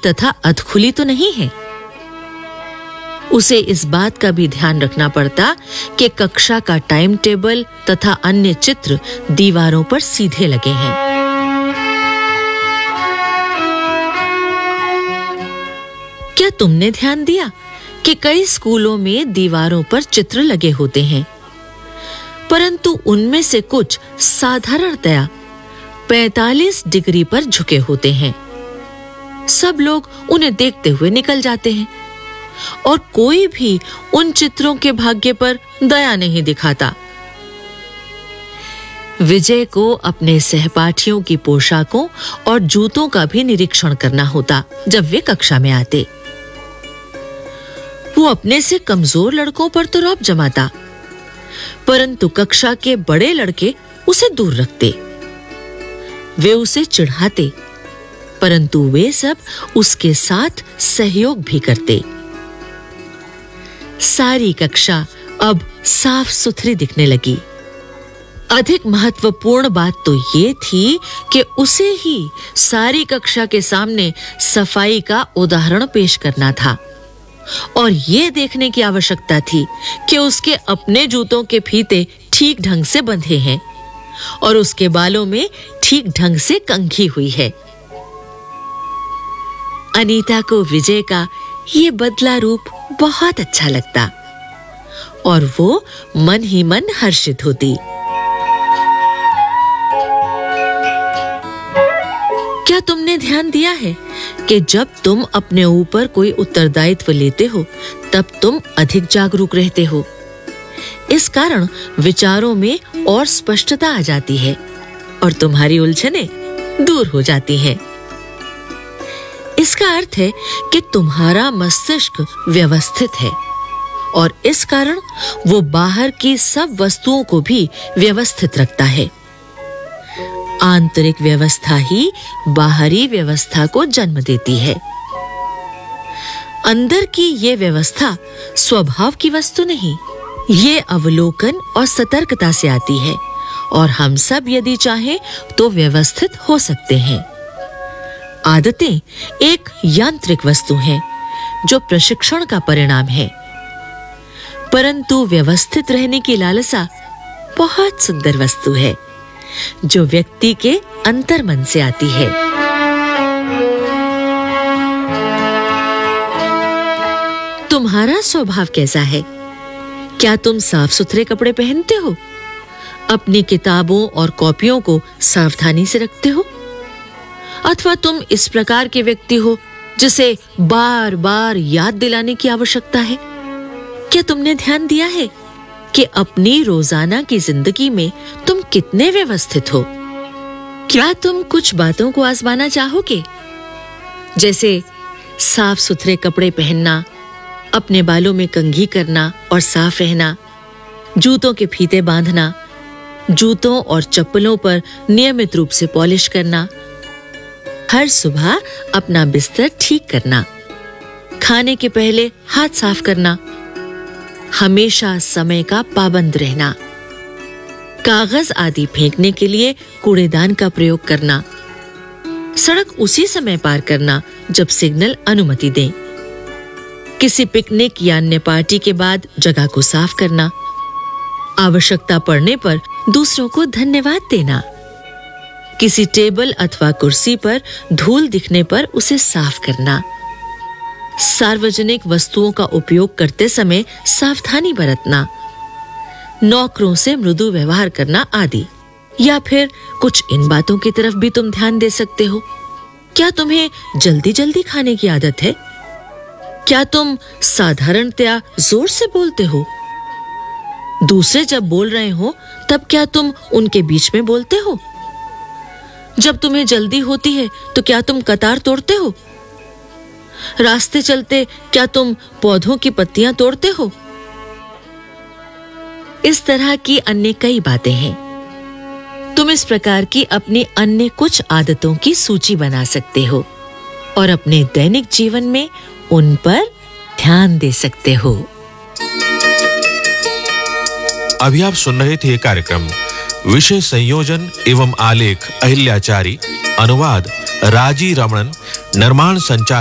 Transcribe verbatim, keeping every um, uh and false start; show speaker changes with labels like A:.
A: तथा अधखुली तो नहीं है। उसे इस बात का भी ध्यान रखना पड़ता कि कक्षा का टाइम टेबल तथा अन्य चित्र दीवारों पर सीधे लगे हैं। क्या तुमने ध्यान दिया कि कई स्कूलों में दीवारों पर चित्र लगे होते हैं, परंतु उनमें से कुछ साधारणतया पैंतालीस डिग्री पर झुके होते हैं। सब लोग उन्हें देखते हुए निकल जाते हैं और कोई भी उन चित्रों के भाग्य पर दया नहीं दिखाता। विजय को अपने सहपाठियों की पोशाकों और जूतों का भी निरीक्षण करना होता जब वे कक्षा में आते। वो अपने से कमजोर लड़कों पर तो रौब जमाता, परंतु कक्षा के बड़े लड़के उसे दूर रखते। वे उसे चिढ़ाते, परंतु वे सब उसके साथ सहयोग भी करते। सारी कक्षा अब साफ सुथरी दिखने लगी। अधिक महत्वपूर्ण बात तो ये थी कि उसे ही सारी कक्षा के सामने सफाई का उदाहरण पेश करना था और ये देखने की आवश्यकता थी कि उसके अपने जूतों के फीते ठीक ढंग से बंधे हैं और उसके बालों में ठीक ढंग से कंघी हुई है। अनीता को विजय का ये बदला रूप बहुत अच्छा लगता और वो मन ही मन हर्षित होती। क्या तुमने ध्यान दिया है कि जब तुम अपने ऊपर कोई उत्तरदायित्व लेते हो तब तुम अधिक जागरूक रहते हो। इस कारण विचारों में और स्पष्टता आ जाती है और तुम्हारी उलझनें दूर हो जाती हैं। इसका अर्थ है कि तुम्हारा मस्तिष्क व्यवस्थित है और इस कारण वो बाहर की सब वस्तुओं को भी व्यवस्थित रखता है। आंतरिक व्यवस्था ही बाहरी व्यवस्था को जन्म देती है। अंदर की ये व्यवस्था स्वभाव की वस्तु नहीं, ये अवलोकन और सतर्कता से आती है और हम सब यदि चाहें तो व्यवस्थित हो सकते हैं। आदतें एक यांत्रिक वस्तु हैं जो प्रशिक्षण का परिणाम है, परंतु व्यवस्थित रहने की लालसा बहुत सुंदर वस्तु है जो व्यक्ति के अंतर्मन से आती है। तुम्हारा स्वभाव कैसा है? क्या तुम साफ सुथरे कपड़े पहनते हो? अपनी किताबों और कॉपियों को सावधानी से रखते हो? अथवा तुम इस प्रकार के व्यक्ति हो जिसे बार बार याद दिलाने की आवश्यकता है? क्या तुमने ध्यान दिया है कि अपनी रोजाना की जिंदगी में तुम कितने व्यवस्थित हो? क्या तुम कुछ बातों को आजमाना चाहोगे? जैसे साफ सुथरे कपड़े पहनना, अपने बालों में कंघी करना और साफ रहना, जूतों के फीते बांधना, जूतों और चप्पलों पर नियमित रूप से पॉलिश करना, हर सुबह अपना बिस्तर ठीक करना, खाने के पहले हाथ साफ करना, हमेशा समय का पाबंद रहना, कागज आदि फेंकने के लिए कूड़ेदान का प्रयोग करना, सड़क उसी समय पार करना जब सिग्नल अनुमति दे, किसी पिकनिक या अन्य पार्टी के बाद जगह को साफ करना, आवश्यकता पड़ने पर दूसरों को धन्यवाद देना, किसी टेबल अथवा कुर्सी पर धूल दिखने पर उसे साफ करना, सार्वजनिक वस्तुओं का उपयोग करते समय सावधानी बरतना, नौकरों से मृदु व्यवहार करना आदि। या फिर कुछ इन बातों की तरफ भी तुम ध्यान दे सकते हो। क्या तुम्हें जल्दी जल्दी खाने की आदत है? क्या तुम साधारणतया जोर से बोलते हो? दूसरे जब बोल रहे हो तब क्या तुम उनके बीच में बोलते हो? जब तुम्हें जल्दी होती है तो क्या तुम कतार तोड़ते हो? रास्ते चलते क्या तुम पौधों की पत्तियां तोड़ते हो? इस तरह की अन्य कई बातें हैं। तुम इस प्रकार की अपनी अन्य कुछ आदतों की सूची बना सकते हो और अपने दैनिक जीवन में उन पर ध्यान दे सकते हो।
B: अभी आप सुन रहे थे कार्यक्रम विषय संयोजन एवं आलेख अहिल्याचारी, अनुवाद राजी रमणन, निर्माण संचालन